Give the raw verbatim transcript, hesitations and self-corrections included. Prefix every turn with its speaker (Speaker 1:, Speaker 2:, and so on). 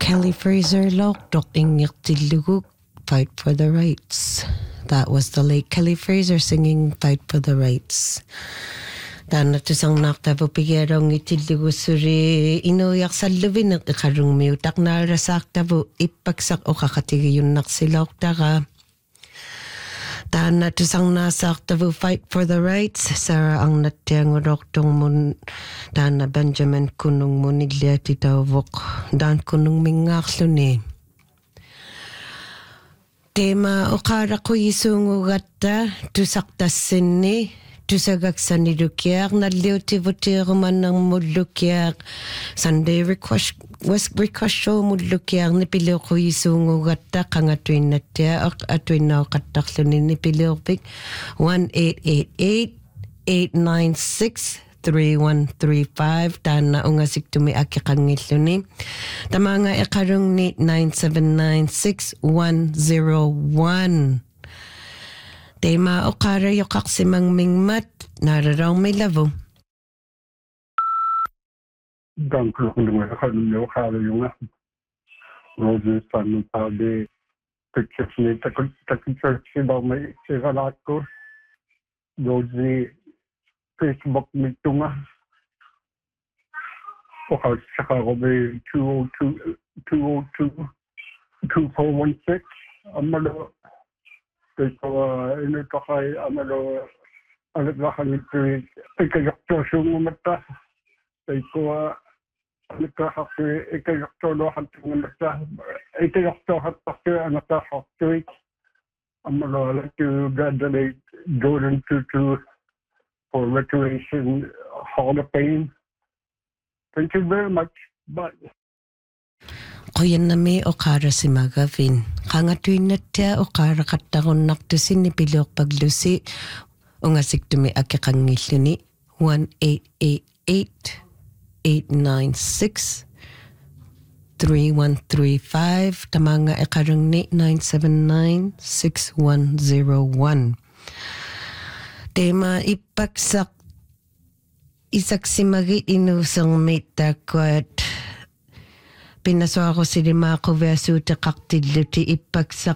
Speaker 1: Kelly Fraser Lockdock Ingirtiluguk, Fight for the Rights. That was the late Kelly Fraser singing Fight for the Rights. Tana tusang naktavu pigirong itilugu suri inuyak sa lubin ng ikarong miutak na rasak tavu ipagsak o kakatigi yun naksilok taka. Tana tusang nasak tavu Fight for the Rights. Sarah ang natyang roktong mun. Tana Benjamin kunung munilya titawok. Dan kunung mingaklo ni. Tema okara ko isungu gata tusak tasin ni. Tusagak sa nilukiak na liutivutir man ng mulukiak. Sunday request was request show mulukiak ni pilio ko isungu gata kang atuin natia ak atuin na kataklo ni ni pilio pik one eight eight eight eight nine six three one three five tana ungasik tumi akikangilo ni tamanga ikarong ni nine seven nine six one zero one. Tema okara yokak simang mingmat nararaw may lavo.
Speaker 2: Danke und wir haben ja auch yung Roses and the pictures ni ta ta church ba may sigalat ko. Rosie Facebook mi tunga. O ka saka ko may two oh two two oh two two four one six amalo. Ito ino to kay amalo alat ba kan ito ikayakto sung mata. Ito alat ka happy ikayakto lo han tung mata. Ikayakto hat pakyo anata hakto. Amalo like to graduate Jordan Tutu for Recreation Hall of Fame. Thank you very much. Bye.
Speaker 1: Kuyan na may okara si Magavin. Kangatuin na tiya okara katakon naktusin ni Pilok paglusi. O nga siktumi akikangil ni one eight eight eight eight nine six three one three five. Tamanga ikarang ni nine seven nine six one zero one. Tema ipaksak isak si Magit inusang mitakwat. Pinaso ako si Limako versu te kaktiluti ipagsak